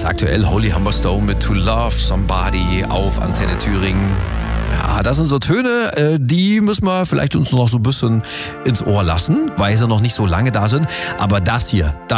Ganz aktuell Holy Humberstone mit To Love Somebody auf Antenne Thüringen. Ja, das sind so Töne, die müssen wir vielleicht uns noch so ein bisschen ins Ohr lassen, weil sie noch nicht so lange da sind. Aber das hier,